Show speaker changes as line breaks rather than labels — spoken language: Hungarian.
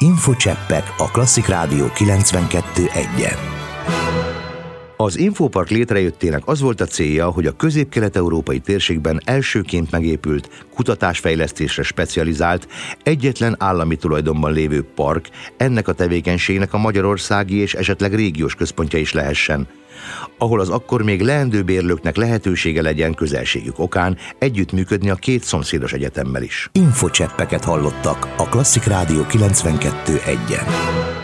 Infocseppek a Klasszik Rádió 92.1-en. Az Infopark létrejöttének az volt a célja, hogy a közép-kelet-európai térségben elsőként megépült, kutatásfejlesztésre specializált, egyetlen állami tulajdonban lévő park ennek a tevékenységnek a magyarországi és esetleg régiós központja is lehessen, ahol az akkor még leendő bérlőknek lehetősége legyen közelségük okán együttműködni a két szomszédos egyetemmel is. Infocseppeket hallottak a Klasszik Rádió 92.1-en.